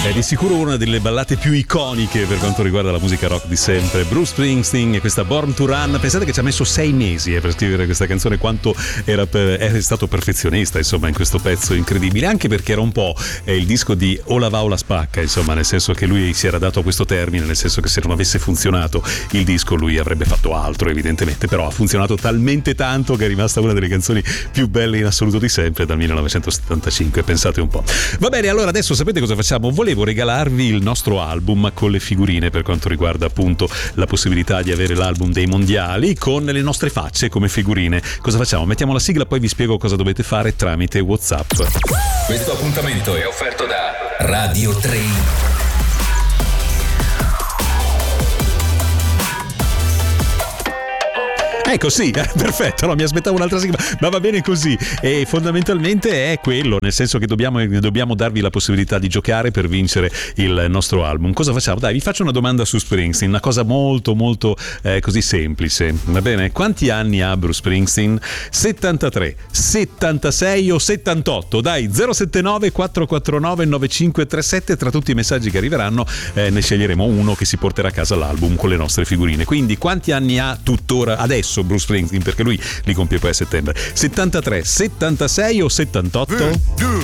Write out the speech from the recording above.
È di sicuro una delle ballate più iconiche per quanto riguarda la musica rock di sempre. Bruce Springsteen e questa Born to Run. Pensate che ci ha messo 6 mesi per scrivere questa canzone, quanto è stato perfezionista, insomma, in questo pezzo incredibile, anche perché era un po' il disco di o la va o la spacca, insomma, nel senso che lui si era dato a questo termine, nel senso che se non avesse funzionato il disco lui avrebbe fatto altro, evidentemente, però ha funzionato talmente tanto che è rimasta una delle canzoni più belle in assoluto di sempre dal 1975, pensate un po'. Va bene, allora adesso sapete cosa facciamo? Volevo regalarvi il nostro album con le figurine, per quanto riguarda appunto la possibilità di avere l'album dei mondiali con le nostre facce come figurine. Cosa facciamo? Mettiamo la sigla, poi vi spiego cosa dovete fare tramite WhatsApp. Questo appuntamento è offerto da Radio 3. Ecco, sì, perfetto, no, mi aspettavo un'altra sigla, ma va bene così. E fondamentalmente è quello, nel senso che dobbiamo darvi la possibilità di giocare per vincere il nostro album. Cosa facciamo? Dai, vi faccio una domanda su Springsteen, una cosa molto molto così semplice, va bene? Quanti anni ha Bruce Springsteen? 73, 76 o 78? Dai, 079 449 9537, tra tutti i messaggi che arriveranno ne sceglieremo uno che si porterà a casa l'album con le nostre figurine. Quindi quanti anni ha tuttora adesso Bruce Springsteen, perché lui li compie poi a settembre? 73, 76 o 78? 1, 2,